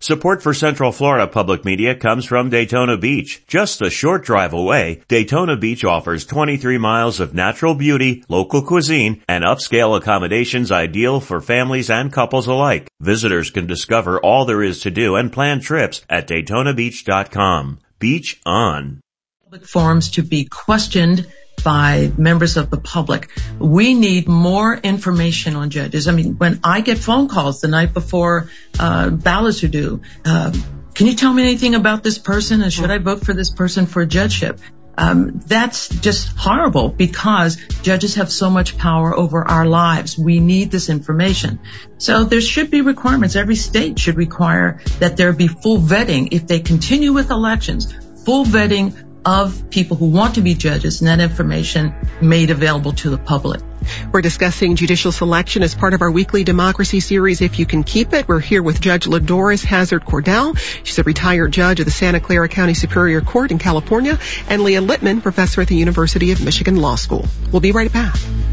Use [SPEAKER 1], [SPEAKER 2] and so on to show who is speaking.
[SPEAKER 1] Support for Central Florida Public Media comes from Daytona Beach. Just a short drive away, Daytona Beach offers 23 miles of natural beauty, local cuisine, and upscale accommodations ideal for families and couples alike. Visitors can discover all there is to do and plan trips at DaytonaBeach.com. Beach on.
[SPEAKER 2] Public forums to be questioned by members of the public. We need more information on judges. I mean, when I get phone calls the night before ballots are due, can you tell me anything about this person, and should I vote for this person for a judgeship? That's just horrible, because judges have so much power over our lives. We need this information. So there should be requirements. Every state should require that there be full vetting. If they continue with elections, full vetting of people who want to be judges, and that information made available to the public.
[SPEAKER 3] We're discussing judicial selection as part of our weekly democracy series, If You Can Keep It. We're here with Judge LaDoris Hazard Cordell. She's a retired judge of the Santa Clara County Superior Court in California, and Leah Littman, professor at the University of Michigan Law School. We'll be right back.